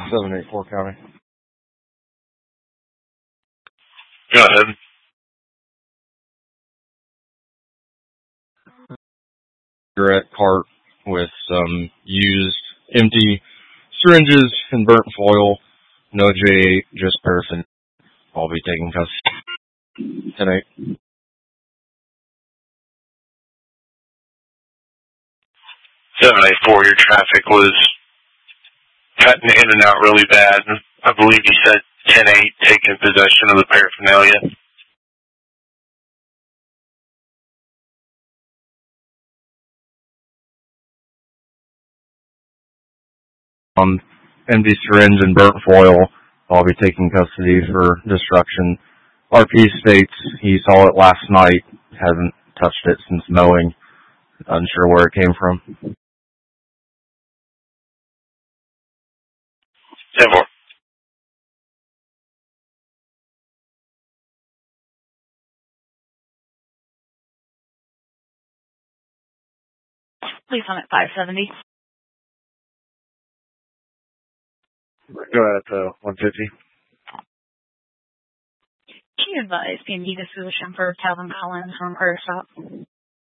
784 County. Go ahead. Cigarette cart with some used empty syringes and burnt foil. No J8, just paraffin. I'll be taking custody. 10-8. 784, your traffic was cutting in and out really bad. I believe you said 10-8, taking possession of the paraphernalia. Empty syringe and burnt foil. I'll be taking custody for destruction. RP states he saw it last night. Hasn't touched it since mowing. Unsure where it came from. 10-4. Please on at 570. Go ahead, 150. Can you advise PMD disposition for Calvin Collins from Prairie Stop?